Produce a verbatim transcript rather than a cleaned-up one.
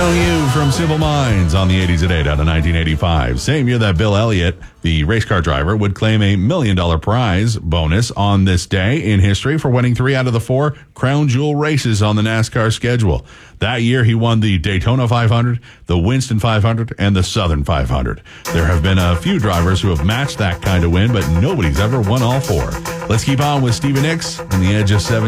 Know You from Simple Minds on the eighties at eight out of nineteen eighty-five. Same year that Bill Elliott, the race car driver, would claim a million dollar prize bonus on this day in history for winning three out of the four crown jewel races on the NASCAR schedule. That year, he won the Daytona five hundred, the Winston five hundred, and the Southern five hundred. There have been a few drivers who have matched that kind of win, but nobody's ever won all four. Let's keep on with Stevie Nicks and the Edge of seven.